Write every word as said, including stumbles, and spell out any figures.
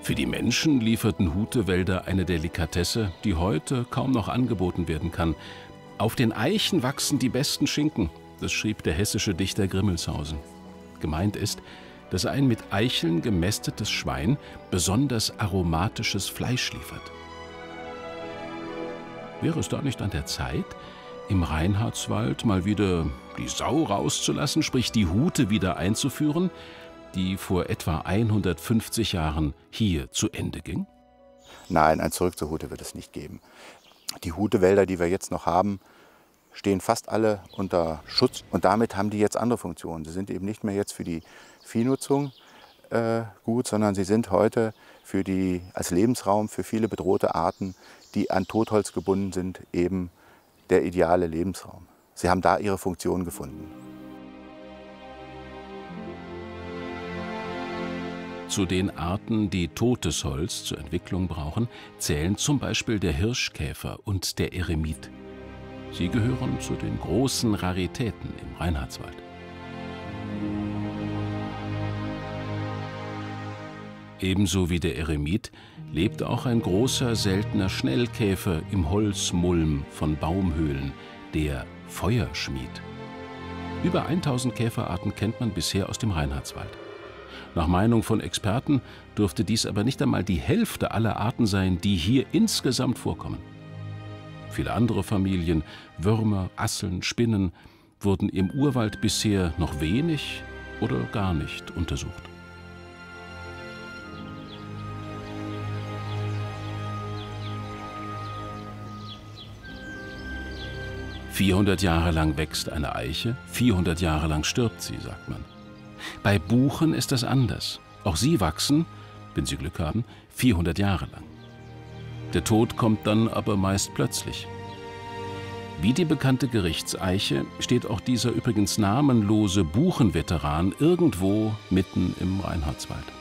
Für die Menschen lieferten Hutewälder eine Delikatesse, die heute kaum noch angeboten werden kann. Auf den Eichen wachsen die besten Schinken, das schrieb der hessische Dichter Grimmelshausen. Gemeint ist, dass ein mit Eicheln gemästetes Schwein besonders aromatisches Fleisch liefert. Wäre es da nicht an der Zeit, im Reinhardswald mal wieder die Sau rauszulassen, sprich die Hute wieder einzuführen, die vor etwa hundertfünfzig Jahren hier zu Ende ging? Nein, ein Zurück zur Hute wird es nicht geben. Die Hutewälder, die wir jetzt noch haben, stehen fast alle unter Schutz. Und damit haben die jetzt andere Funktionen. Sie sind eben nicht mehr jetzt für die Viehnutzung äh, gut, sondern sie sind heute für die, als Lebensraum für viele bedrohte Arten, die an Totholz gebunden sind, eben der ideale Lebensraum. Sie haben da ihre Funktion gefunden. Zu den Arten, die totes Holz zur Entwicklung brauchen, zählen zum Beispiel der Hirschkäfer und der Eremit. Sie gehören zu den großen Raritäten im Reinhardswald. Ebenso wie der Eremit lebt auch ein großer, seltener Schnellkäfer im Holzmulm von Baumhöhlen, der Feuerschmied. Über tausend Käferarten kennt man bisher aus dem Reinhardswald. Nach Meinung von Experten dürfte dies aber nicht einmal die Hälfte aller Arten sein, die hier insgesamt vorkommen. Viele andere Familien, Würmer, Asseln, Spinnen, wurden im Urwald bisher noch wenig oder gar nicht untersucht. vierhundert Jahre lang wächst eine Eiche, vierhundert Jahre lang stirbt sie, sagt man. Bei Buchen ist das anders. Auch sie wachsen, wenn sie Glück haben, vierhundert Jahre lang. Der Tod kommt dann aber meist plötzlich. Wie die bekannte Gerichtseiche steht auch dieser übrigens namenlose Buchenveteran irgendwo mitten im Reinhardswald.